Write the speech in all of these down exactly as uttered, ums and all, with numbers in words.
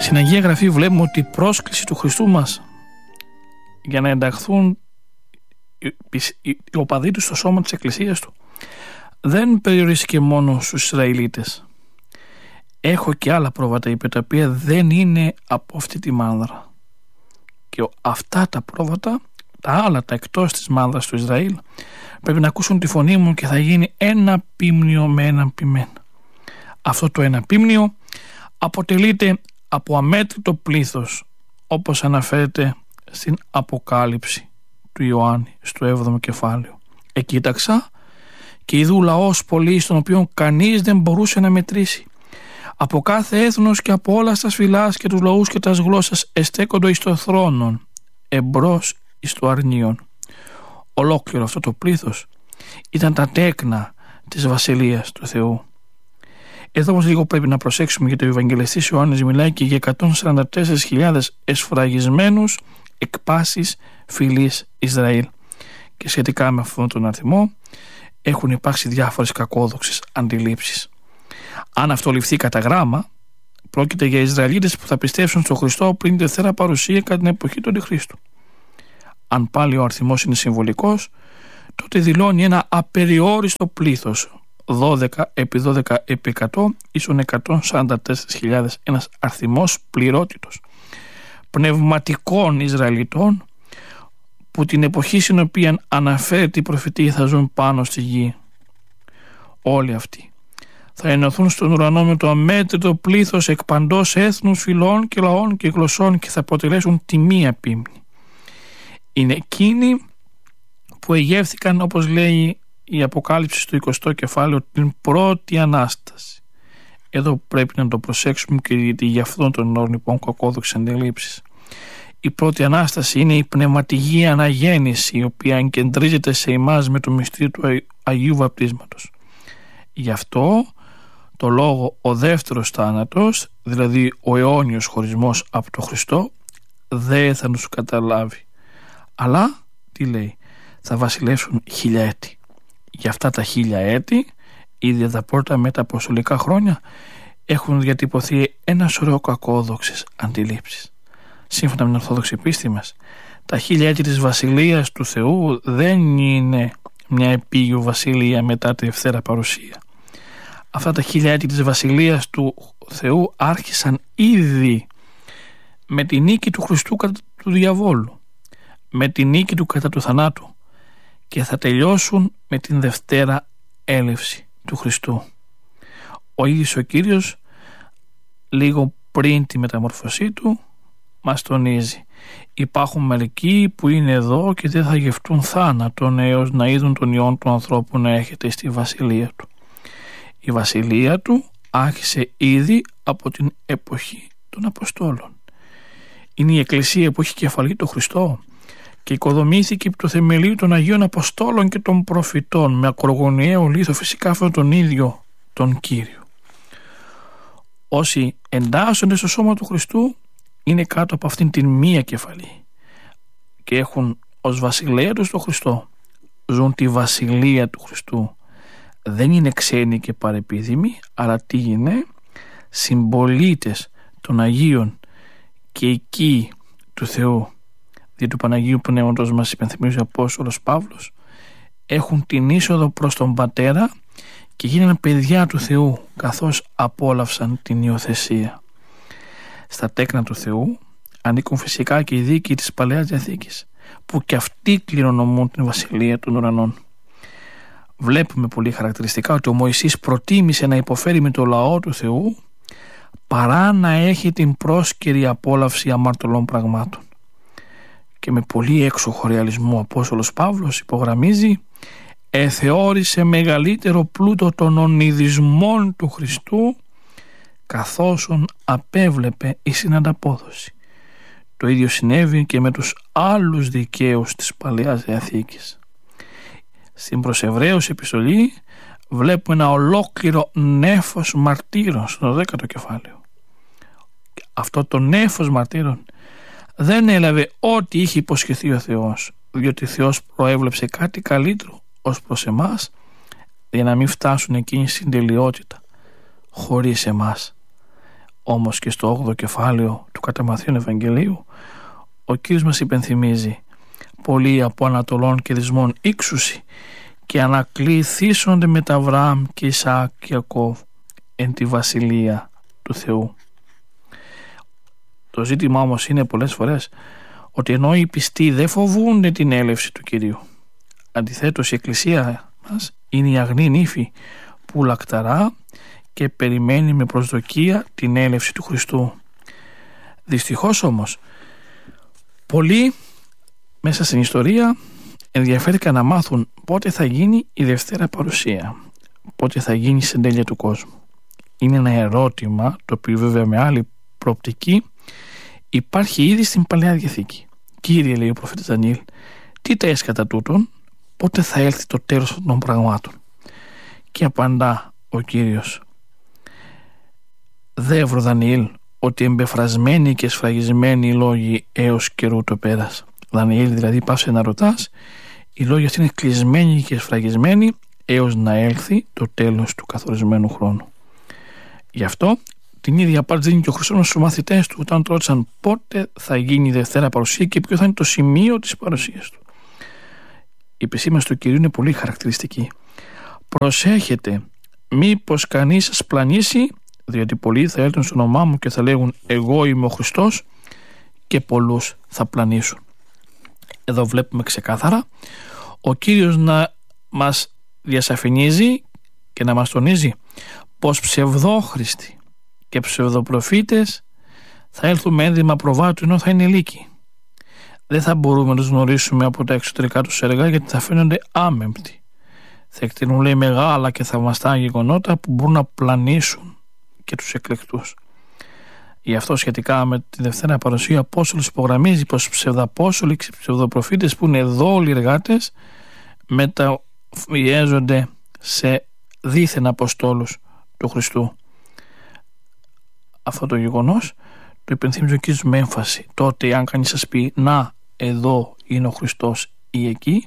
Στην Αγία Γραφή βλέπουμε ότι η πρόσκληση του Χριστού μας για να ενταχθούν οι οπαδοί του στο σώμα της Εκκλησίας του δεν περιορίστηκε μόνο στους Ισραηλίτες. Έχω και άλλα πρόβατα, είπε, τα οποία δεν είναι από αυτή τη μάνδρα. Και αυτά τα πρόβατα, τα άλλα, τα εκτός της μάνδρας του Ισραήλ, πρέπει να ακούσουν τη φωνή μου και θα γίνει ένα πίμνιο με έναν ποιμένα. Αυτό το ένα πίμνιο αποτελείται από αμέτρητο πλήθος, όπως αναφέρεται στην Αποκάλυψη του Ιωάννη στο έβδομο κεφάλαιο. Εκοίταξα και ειδού λαός πολύ, στον οποίο κανείς δεν μπορούσε να μετρήσει. Από κάθε έθνος και από όλα τα φυλάς και τους λαούς και τας γλώσσας εστέκοντο εις το θρόνον, εμπρός εις το αρνίον. Ολόκληρο αυτό το πλήθος ήταν τα τέκνα της βασιλείας του Θεού. Εδώ όμως λίγο πρέπει να προσέξουμε, γιατί ο Ευαγγελιστής Ιωάννης μιλάει και για εκατόν σαράντα τέσσερις χιλιάδες εσφραγισμένους εκ πάσης φυλής Ισραήλ. Και σχετικά με αυτόν τον αριθμό έχουν υπάρξει διάφορες κακόδοξες αντιλήψεις. Αν αυτό ληφθεί κατά γράμμα, πρόκειται για Ισραηλίτες που θα πιστέψουν στον Χριστό πριν τη Δευτέρα Παρουσία κατά την εποχή του Αντιχρίστου. Αν πάλι ο αριθμός είναι συμβολικός, τότε δηλώνει ένα απεριόριστο πλήθος, δώδεκα επί δώδεκα επί εκατό ίσον εκατόν σαράντα τέσσερις χιλιάδες, ένας αριθμός πληρότητος πνευματικών Ισραηλιτών, που την εποχή στην οποία αναφέρεται η προφητεία θα ζουν πάνω στη γη. Όλοι αυτοί θα ενωθούν στον ουρανό με το αμέτρητο πλήθος εκ παντός έθνους, φυλών και λαών και γλωσσών και θα αποτελέσουν τη μία πίμνη. Είναι εκείνοι που εγεύθηκαν, όπως λέει η Αποκάλυψη στο εικοστό κεφάλαιο, την πρώτη Ανάσταση. Εδώ πρέπει να το προσέξουμε, και γιατί γι' αυτόν τον όρο λοιπόν κακόδοξες αντιλήψεις. Η πρώτη Ανάσταση είναι η πνευματική αναγέννηση, η οποία εγκεντρίζεται σε εμάς με το μυστήριο του Αγίου Βαπτίσματος. Γι' αυτό το λόγο ο δεύτερος θάνατος, δηλαδή ο αιώνιος χωρισμός από τον Χριστό, δεν θα τους καταλάβει. Αλλά, τι λέει, θα βασιλεύσουν χίλια έτη. Για αυτά τα χίλια έτη, ήδη τα πρώτα μεταποστολικά χρόνια, έχουν διατυπωθεί ένα σωρό κακόδοξες αντιλήψεις. Σύμφωνα με την Ορθόδοξη πίστη μας, τα χίλια έτη της Βασιλείας του Θεού δεν είναι μια επίγειο βασιλεία μετά τη Δευτέρα Παρουσία. Αυτά τα χίλια έτη της Βασιλείας του Θεού άρχισαν ήδη με τη νίκη του Χριστού κατά του διαβόλου, με τη νίκη του κατά του θανάτου, και θα τελειώσουν με την Δευτέρα έλευση του Χριστού. Ο ίδιος ο Κύριος, λίγο πριν τη μεταμόρφωσή του, μας τονίζει: υπάρχουν μερικοί που είναι εδώ και δεν θα γευτούν θάνατον έως να είδουν τον Υιόν του ανθρώπου να έρχεται στη βασιλεία του. Η βασιλεία του άρχισε ήδη από την εποχή των Αποστόλων. Είναι η Εκκλησία που έχει κεφαλή τον Χριστό και οικοδομήθηκε επί του θεμελίου των Αγίων Αποστόλων και των προφητών, με ακρογωνιαίο λίθο φυσικά αυτόν τον ίδιο τον Κύριο. Όσοι εντάσσονται στο σώμα του Χριστού είναι κάτω από αυτήν την μία κεφαλή και έχουν ως βασιλέα τους τον Χριστό. Ζουν τη βασιλεία του Χριστού. Δεν είναι ξένοι και παρεπίδημοι, αλλά τι είναι? Συμπολίτες των Αγίων και εκεί του Θεού. Δι' του Παναγίου Πνεύματος, μας υπενθυμίζει ο Απόστολος Παύλος, έχουν την είσοδο προς τον Πατέρα και γίνανε παιδιά του Θεού, καθώς απόλαυσαν την υιοθεσία. Στα τέκνα του Θεού ανήκουν φυσικά και οι δίκαιοι της Παλαιάς Διαθήκης, που και αυτοί κληρονομούν την βασιλεία των ουρανών. Βλέπουμε πολύ χαρακτηριστικά ότι ο Μωυσής προτίμησε να υποφέρει με το λαό του Θεού παρά να έχει την πρόσκαιρη απόλαυση αμαρτωλών πραγμάτων. Και με πολύ έξοχο ρεαλισμό ο Απόστολος Παύλος υπογραμμίζει: εθεώρησε μεγαλύτερο πλούτο των ονειδισμών του Χριστού, καθώς απέβλεπε η συνανταπόδοση. Το ίδιο συνέβη και με τους άλλους δικαίους της Παλαιάς Διαθήκης. Στην προς Εβραίους επιστολή βλέπουμε ένα ολόκληρο νέφος μαρτύρων στο δέκατο κεφάλαιο. Αυτό το νέφος μαρτύρων δεν έλαβε ό,τι είχε υποσχεθεί ο Θεός, διότι ο Θεός προέβλεψε κάτι καλύτερο ως προς εμάς, για να μην φτάσουν εκείνη στην τελειότητα χωρίς εμάς. Όμως και στο όγδοο κεφάλαιο του κατά Μαθαίον Ευαγγελίου ο Κύριος μας υπενθυμίζει: πολλοί από Ανατολών και Δυσμών ύξουσι και ανακληθήσονται με τα Αβραάμ και Ισαάκ και Ιακώβ εν τη βασιλεία του Θεού. Το ζήτημα όμως είναι πολλές φορές ότι ενώ οι πιστοί δεν φοβούνται την έλευση του Κυρίου, αντιθέτως η Εκκλησία μας είναι η αγνή νύφη που λακταρά και περιμένει με προσδοκία την έλευση του Χριστού. Δυστυχώς όμως πολλοί μέσα στην ιστορία ενδιαφέρθηκαν να μάθουν πότε θα γίνει η Δευτέρα Παρουσία, πότε θα γίνει η συντέλεια του κόσμου. Είναι ένα ερώτημα το οποίο βέβαια με άλλη προοπτική υπάρχει ήδη στην Παλαιά Διαθήκη. Κύριε, λέει ο προφήτης Δανιήλ, τι ταες κατά τούτον, πότε θα έλθει το τέλος των πραγμάτων? Και απαντά ο Κύριος: δεύρο Δανιήλ ότι εμπεφρασμένοι και σφραγισμένοι οι λόγοι έως καιρού το πέρας. Δανιήλ, δηλαδή πάψε να ρωτάς, οι λόγοι αυτοί είναι κλεισμένοι και σφραγισμένοι έως να έλθει το τέλος του καθορισμένου χρόνου. Γι' αυτό την ίδια απάντηση δίνει και ο Χριστός στους μαθητές του όταν του ρώτησαν πότε θα γίνει η Δευτέρα Παρουσία και ποιο θα είναι το σημείο της παρουσίας του. Η επισήμανση του Κυρίου είναι πολύ χαρακτηριστική. Προσέχετε μήπως κανείς σας πλανήσει, διότι πολλοί θα έλθουν στο όνομά μου και θα λέγουν εγώ είμαι ο Χριστός, και πολλούς θα πλανήσουν. Εδώ βλέπουμε ξεκάθαρα ο Κύριος να μας διασαφηνίζει και να μας τονίζει πως ψευδόχριστοι και ψευδοπροφήτες θα έλθουν με ένδυμα προβάτου ενώ θα είναι λύκοι. Δεν θα μπορούμε να τους γνωρίσουμε από τα εξωτερικά τους έργα, γιατί θα φαίνονται άμεμπτοι. Θα εκτελούν, λέει, μεγάλα και θαυμαστά γεγονότα που μπορούν να πλανήσουν και τους εκλεκτούς. Γι' αυτό σχετικά με τη Δευτέρα Παρουσία ο Απόστολος υπογραμμίζει πως ψευδαπόστολοι και ψευδοπροφήτες που είναι δόλοι εργάτες μεταφιέζονται σε δίθεν αποστόλους του Χριστού. Αυτό το γεγονός το υπενθύμιζε ο Κύριος με έμφαση. Τότε αν κανείς σας πει να εδώ είναι ο Χριστός ή εκεί,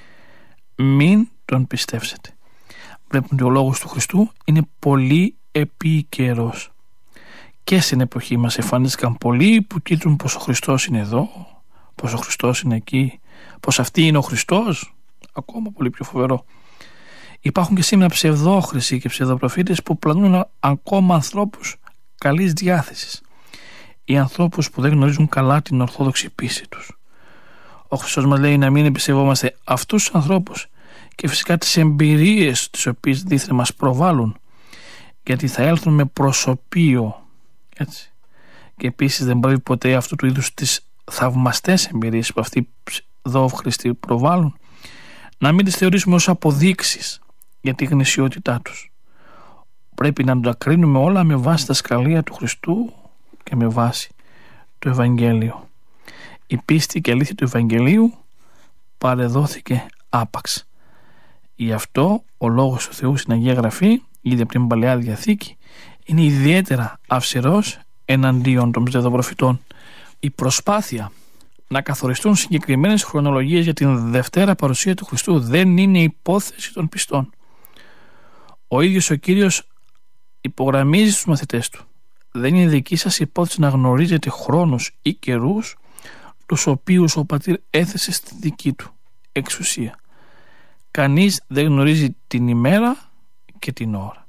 μην τον πιστεύσετε. Βλέπουμε ότι ο λόγος του Χριστού είναι πολύ επίκαιρος. Και στην εποχή μας εμφανίστηκαν πολλοί που κοίτουν πως ο Χριστός είναι εδώ, πως ο Χριστός είναι εκεί, πως αυτή είναι ο Χριστός. Ακόμα πολύ πιο φοβερό. Υπάρχουν και σήμερα ψευδόχρησοι και ψευδοπροφήτες που πλανούν ακόμα ανθρώπους καλής διάθεσης, οι ανθρώπους που δεν γνωρίζουν καλά την ορθόδοξη πίστη τους. Ο Χριστός μας λέει να μην εμπιστευόμαστε αυτούς τους ανθρώπους και φυσικά τις εμπειρίες τις οποίες δίθεν μας προβάλλουν, γιατί θα έλθουν με προσωπείο, έτσι. Και επίσης δεν πρέπει ποτέ αυτού του είδους τις θαυμαστές εμπειρίες που αυτοί οι ψευδόχρηστοι προβάλλουν να μην τις θεωρήσουμε ως αποδείξεις για τη γνησιότητά τους. Πρέπει να τα κρίνουμε όλα με βάση τα σκαλεία του Χριστού και με βάση το Ευαγγέλιο. Η πίστη και αλήθεια του Ευαγγελίου παρεδόθηκε άπαξ. Γι' αυτό ο λόγος του Θεού στην Αγία Γραφή, ήδη από την Παλαιά Διαθήκη, είναι ιδιαίτερα αυστηρός εναντίον των ψευδοπροφητών. Η προσπάθεια να καθοριστούν συγκεκριμένες χρονολογίες για την Δευτέρα Παρουσία του Χριστού δεν είναι υπόθεση των πιστών. Ο ίδιος ο Κύριος υπογραμμίζει στους μαθητές του: δεν είναι δική σας υπόθεση να γνωρίζετε χρόνους ή καιρούς τους οποίους ο Πατήρ έθεσε στη δική του εξουσία. Κανείς δεν γνωρίζει την ημέρα και την ώρα.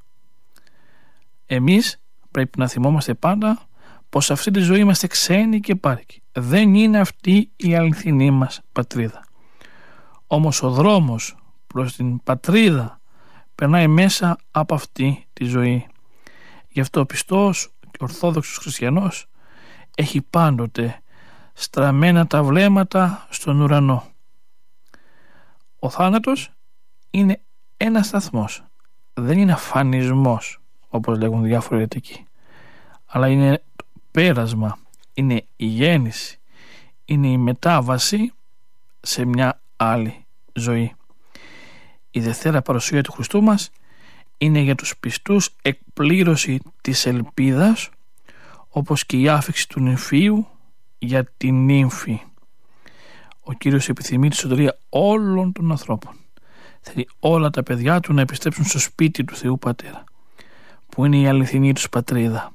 Εμείς πρέπει να θυμόμαστε πάντα πως αυτή τη ζωή είμαστε ξένοι και πάρικοι. Δεν είναι αυτή η αληθινή μας πατρίδα. Όμως ο δρόμος προς την πατρίδα περνάει μέσα από αυτή τη ζωή. Γι' αυτό ο πιστός και ορθόδοξος χριστιανός έχει πάντοτε στραμμένα τα βλέμματα στον ουρανό. Ο θάνατος είναι ένας σταθμός. Δεν είναι αφανισμός όπως λέγουν διάφοροι αιρετικοί, αλλά είναι το πέρασμα, είναι η γέννηση, είναι η μετάβαση σε μια άλλη ζωή. Η Δευτέρα Παρουσία του Χριστού μας είναι για τους πιστούς εκπλήρωση της ελπίδας, όπως και η άφιξη του νυμφίου για την νύμφη. Ο Κύριος επιθυμεί τη σωτηρία όλων των ανθρώπων. Θέλει όλα τα παιδιά του να επιστρέψουν στο σπίτι του Θεού Πατέρα, που είναι η αληθινή τους πατρίδα,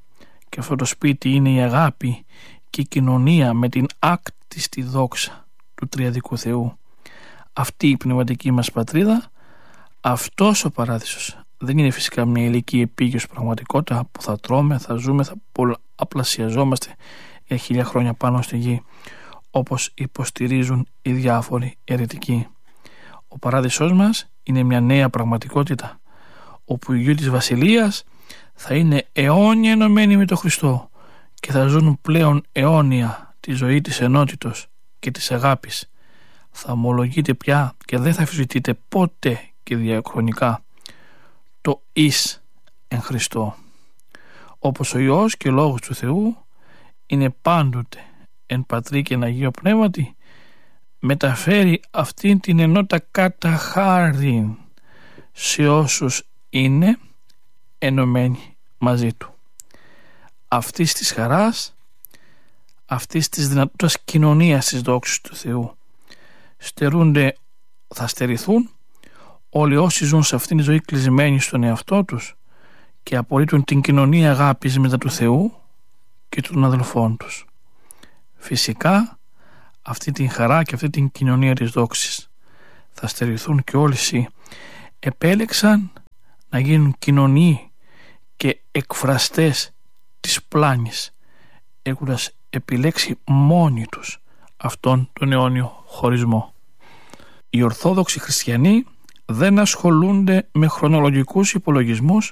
και αυτό το σπίτι είναι η αγάπη και η κοινωνία με την άκτιστη δόξα του τριαδικού Θεού. Αυτή η πνευματική μας πατρίδα, αυτός ο παράδεισος, δεν είναι φυσικά μια ηλική επίγειος πραγματικότητα που θα τρώμε, θα ζούμε, θα πολλαπλασιαζόμαστε για χίλια χρόνια πάνω στη γη, όπως υποστηρίζουν οι διάφοροι αιρετικοί. Ο παράδεισός μας είναι μια νέα πραγματικότητα, όπου οι γιοι της Βασιλείας θα είναι αιώνια ενωμένοι με τον Χριστό και θα ζουν πλέον αιώνια τη ζωή της ενότητος και της αγάπης. Θα ομολογείτε πια και δεν θα αμφισβητείτε ποτέ και διαχρονικά το εις εν Χριστώ, όπως ο Υιός και Λόγος του Θεού είναι πάντοτε εν Πατρί και εν Αγίο Πνεύματι, μεταφέρει αυτήν την ενότητα κατά χάριν σε όσους είναι ενωμένοι μαζί του. Αυτής της χαράς, αυτής της δυνατότητας κοινωνίας της δόξης του Θεού στερούνται, θα στερηθούν όλοι όσοι ζουν σε αυτήν τη ζωή κλεισμένοι στον εαυτό τους και απορρίπτουν την κοινωνία αγάπης μετά του Θεού και των αδελφών τους. Φυσικά αυτή την χαρά και αυτή την κοινωνία της δόξης θα στερηθούν και όλοι όσοι επέλεξαν να γίνουν κοινωνοί και εκφραστές της πλάνης, έχοντας επιλέξει μόνοι τους αυτόν τον αιώνιο χωρισμό. Οι Ορθόδοξοι Χριστιανοί δεν ασχολούνται με χρονολογικούς υπολογισμούς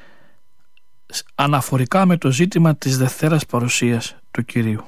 αναφορικά με το ζήτημα της Δευτέρας Παρουσίας του Κυρίου.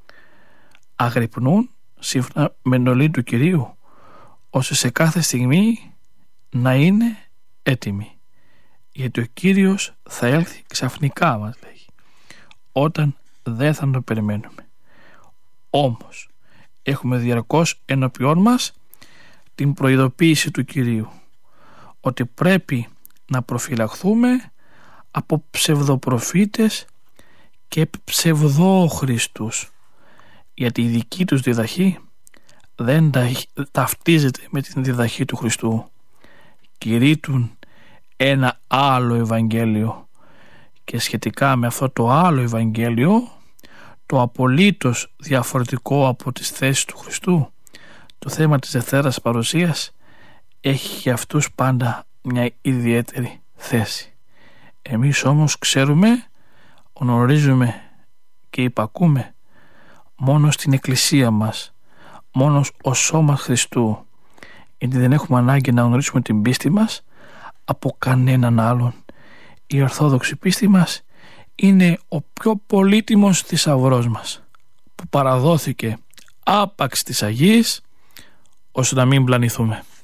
Αγρυπνούν σύμφωνα με εντολή του Κυρίου, ώστε σε κάθε στιγμή να είναι έτοιμοι, γιατί ο Κύριος θα έλθει ξαφνικά, μας λέγει, όταν δεν θα το περιμένουμε. Όμως έχουμε διαρκώς ενώπιόν μας την προειδοποίηση του Κυρίου ότι πρέπει να προφυλαχθούμε από ψευδοπροφήτες και ψευδόχριστους, γιατί η δική τους διδαχή δεν ταυτίζεται με την διδαχή του Χριστού. Κηρύττουν ένα άλλο Ευαγγέλιο και σχετικά με αυτό το άλλο Ευαγγέλιο, το απολύτως διαφορετικό από τις θέσεις του Χριστού, το θέμα της Δευτέρας Παρουσίας έχει για αυτούς πάντα μια ιδιαίτερη θέση. Εμείς όμως ξέρουμε, γνωρίζουμε και υπακούμε μόνο στην Εκκλησία μας, μόνο ως σώμα Χριστού, γιατί δεν έχουμε ανάγκη να γνωρίσουμε την πίστη μας από κανέναν άλλον. Η Ορθόδοξη πίστη μας είναι ο πιο πολύτιμος θησαυρός μας, που παραδόθηκε άπαξ της Αγίας, ώστε να μην πλανηθούμε.